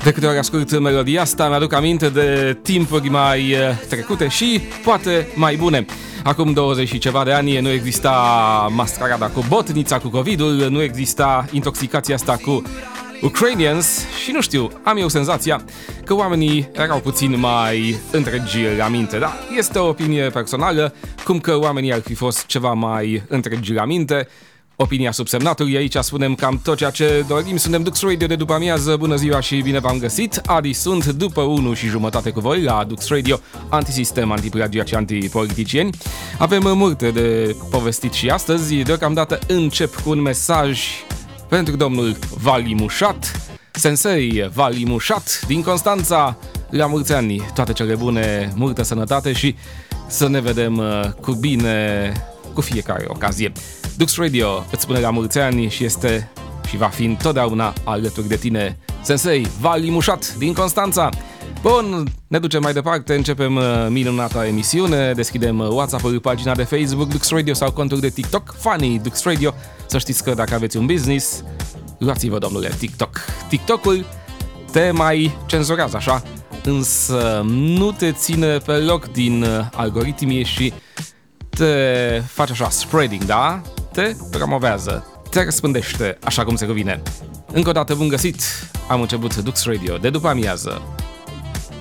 De câte ori ascult melodia asta, mi-aduc aminte de timpuri mai trecute și poate mai bune. Acum 20 și ceva de ani nu exista mascarada cu botnița, cu COVID-ul, nu exista intoxicația asta cu Ukrainians și nu știu, am eu senzația că oamenii erau puțin mai întregi la minte, da? Este o opinie personală, cum că oamenii ar fi fost ceva mai întregi la minte. Opinia subsemnatului, aici spunem cam tot ceea ce dorim. Suntem Dux Radio de după amiază, bună ziua și bine v-am găsit. Adi sunt, după 1 și jumătate cu voi la Dux Radio, antisistem, antiplagiat și antipoliticieni. Avem multe de povestit și astăzi, deocamdată încep cu un mesaj pentru domnul Vali Mușat, Sensei Vali Mușat din Constanța. La mulți ani, toate cele bune, multă sănătate și să ne vedem cu bine cu fiecare ocazie. Dux Radio îți spune la mulți ani și este și va fi întotdeauna alături de tine, Sensei Vali Mușat din Constanța. Bun, ne ducem mai departe, începem minunata emisiune, deschidem WhatsApp-ul, pagina de Facebook Dux Radio sau contul de TikTok Funny Dux Radio. Să știți că dacă aveți un business, luați-vă, domnule, TikTok. TikTok-ul te mai cenzurează așa, însă nu te ține pe loc din algoritmii și te face așa spreading, da? Te promovează, te răspândește așa cum se cuvine. Încă o dată bun găsit, am început Dux Radio de după amiază.